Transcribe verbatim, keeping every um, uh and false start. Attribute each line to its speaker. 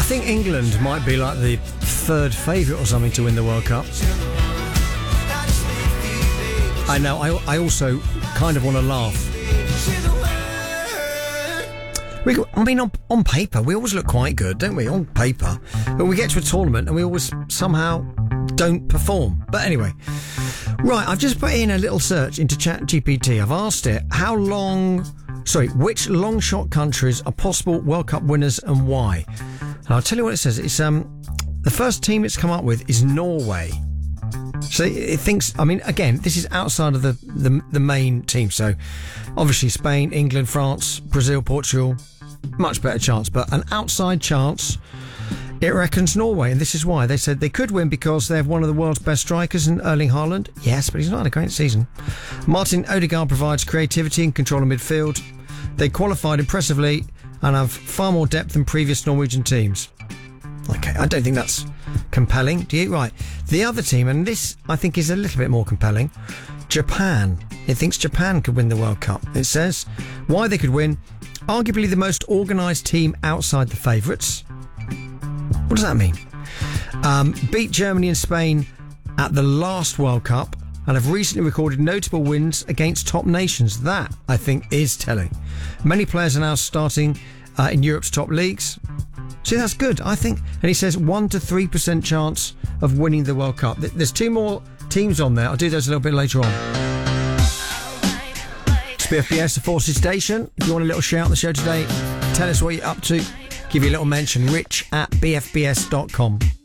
Speaker 1: think England might be like the third favourite or something to win the World Cup. I know, I, I also kind of want to laugh. We, I mean, on, on paper, we always look quite good, don't we? On paper. But we get to a tournament and we always somehow don't perform. But anyway. Right, I've just put in a little search into ChatGPT. I've asked it how long... Sorry, which long shot countries are possible World Cup winners and why? And I'll tell you what it says. It's um the first team it's come up with is Norway. So it thinks, I mean, again, this is outside of the, the, the main team. So obviously Spain, England, France, Brazil, Portugal, much better chance. But an outside chance, it reckons Norway. And this is why. They said they could win because they have one of the world's best strikers in Erling Haaland. Yes, but he's not had a great season. Martin Odegaard provides creativity and control of midfield. They qualified impressively and have far more depth than previous Norwegian teams. Okay, I don't think that's compelling. Do you? Right. The other team, and this I think is a little bit more compelling, Japan. It thinks Japan could win the World Cup. It says why they could win. Arguably the most organised team outside the favourites. What does that mean? Um, beat Germany and Spain at the last World Cup and have recently recorded notable wins against top nations. That, I think, is telling. Many players are now starting uh, in Europe's top leagues. See, that's good, I think. And he says one to three percent chance of winning the World Cup. There's two more teams on there. I'll do those a little bit later on. It's B F B S, the Forces Station. If you want a little shout on the show today, tell us what you're up to. Give you a little mention. Rich at b f b s dot com.